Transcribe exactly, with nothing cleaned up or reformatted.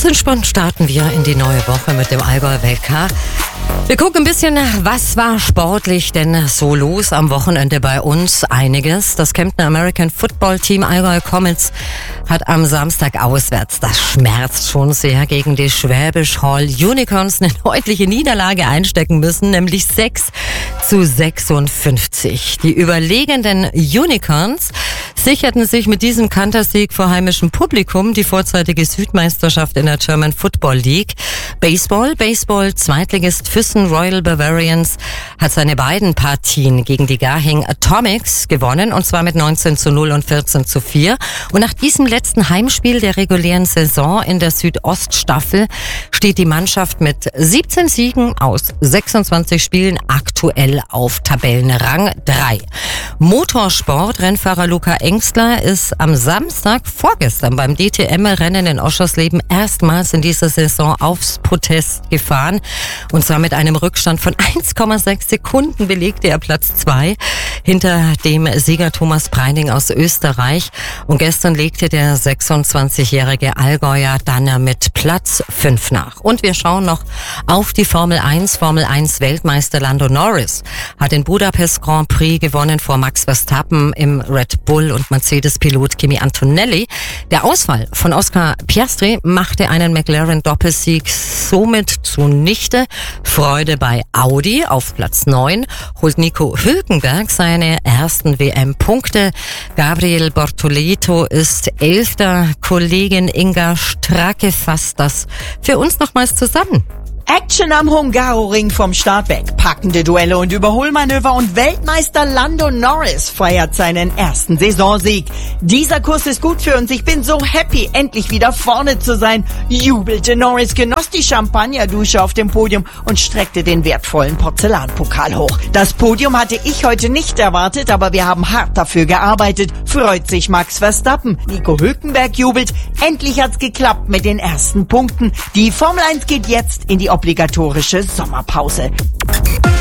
Ganz entspannt starten wir in die neue Woche mit dem Allgäu-Weltcup. Wir gucken ein bisschen, was war sportlich denn so los am Wochenende bei uns? Einiges. Das Kempten American Football Team Allgäu Comets hat am Samstag auswärts, das schmerzt schon sehr, gegen die Schwäbisch Hall Unicorns eine deutliche Niederlage einstecken müssen, nämlich sechs zu sechsundfünfzig. Die überlegenen Unicorns sicherten sich mit diesem Kantersieg vor heimischem Publikum die vorzeitige Südmeisterschaft in der German Football League. Baseball, Baseball, Zweitligist Füssen Royal Bavarians hat seine beiden Partien gegen die Garching Atomics gewonnen, und zwar mit neunzehn zu null und vierzehn zu vier. Und nach diesem letzten Heimspiel der regulären Saison in der Südoststaffel steht die Mannschaft mit siebzehn Siegen aus sechsundzwanzig Spielen aktuell auf Tabellenrang drei. Motorsport, Rennfahrer Luca Engstler ist am Samstag vorgestern beim D T M-Rennen in Oschersleben erstmals in dieser Saison aufs Podest gefahren. Und zwar mit einem Rückstand von eins Komma sechs Sekunden belegte er Platz zwei hinter dem Sieger Thomas Preining aus Österreich. Und gestern legte der sechsundzwanzigjährige Allgäuer dann mit Platz fünf nach. Und wir schauen noch auf die Formel eins. Formel eins Weltmeister Lando Norris hat den Budapest Grand Prix gewonnen vor Max Verstappen im Red Bull und Mercedes-Pilot Kimi Antonelli. Der Ausfall von Oscar Piastri machte einen McLaren-Doppelsieg somit zunichte. Freude bei Audi. Auf Platz neun holt Nico Hülkenberg seine ersten W M-Punkte. Gabriel Bortoleto ist Elfter. Kollegin Inga Stracke fasst das für uns nochmals zusammen. Action am Hungaroring vom Start weg. Packende Duelle und Überholmanöver, und Weltmeister Lando Norris feiert seinen ersten Saisonsieg. Dieser Kurs ist gut für uns. Ich bin so happy, endlich wieder vorne zu sein, jubelte Norris, genoss die Champagnerdusche auf dem Podium und streckte den wertvollen Porzellanpokal hoch. Das Podium hatte ich heute nicht erwartet, aber wir haben hart dafür gearbeitet, freut sich Max Verstappen. Nico Hülkenberg jubelt, endlich hat's geklappt mit den ersten Punkten. Die Formel eins geht jetzt in die obligatorische Sommerpause.